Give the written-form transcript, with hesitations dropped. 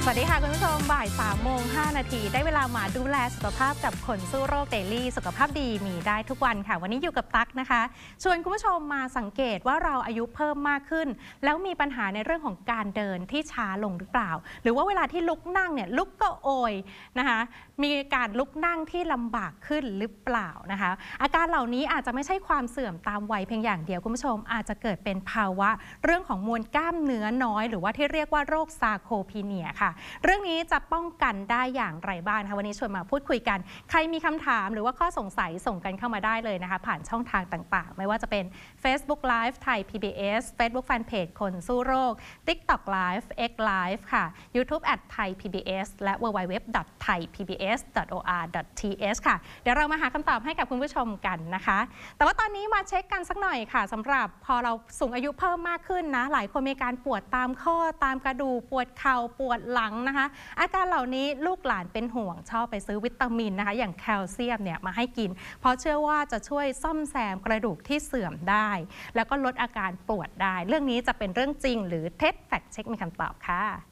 สวัสดีค่ะคุณผู้ชมบ่าย3:05 นาทีได้เวลามาดูแลสุขภาพกับคนสู้โรคเดลี่สุขภาพดีมีได้ทุกวันค่ะวันนี้อยู่กับตั๊กนะคะชวนคุณผู้ชมมาสังเกตว่าเราอายุเพิ่มมากขึ้นแล้วมีปัญหาในเรื่องของการเดินที่ช้าลงหรือเปล่าหรือว่าเวลาที่ลุกนั่งเนี่ยลุกก็โอยนะคะมีการลุกนั่งที่ลำบากขึ้นหรือเปล่านะคะอาการเหล่านี้อาจจะไม่ใช่ความเสื่อมตามวัยเพียงอย่างเดียวคุณผู้ชมอาจจะเกิดเป็นภาวะเรื่องของมวลกล้ามเนื้อน้อยหรือว่าที่เรียกว่าโรคซาร์โคพีเนียค่ะเรื่องนี้จะป้องกันได้อย่างไรบ้างคะวันนี้ชวนมาพูดคุยกันใครมีคำถามหรือว่าข้อสงสัยส่งกันเข้ามาได้เลยนะคะผ่านช่องทางต่างๆไม่ว่าจะเป็น Facebook Live ไทย PBS Facebook Fanpage คนสู้โรค TikTok Live X Live ค่ะ YouTube @thaipbs และ www.thaipbs.or.th ค่ะเดี๋ยวเรามาหาคำตอบให้กับคุณผู้ชมกันนะคะแต่ว่าตอนนี้มาเช็คกันสักหน่อยค่ะสำหรับพอเราสูงอายุเพิ่มมากขึ้นนะหลายคนมีการปวดตามข้อตามกระดูกปวดเข่าปวดหลังนะคะอาการเหล่านี้ลูกหลานเป็นห่วงชอบไปซื้อวิตามินนะคะอย่างแคลเซียมเนี่ยมาให้กินเพราะเชื่อว่าจะช่วยซ่อมแซมกระดูกที่เสื่อมได้แล้วก็ลดอาการปวดได้เรื่องนี้จะเป็นเรื่องจริงหรือเท็จแฟกต์เช็คมีคำตอบค่ะ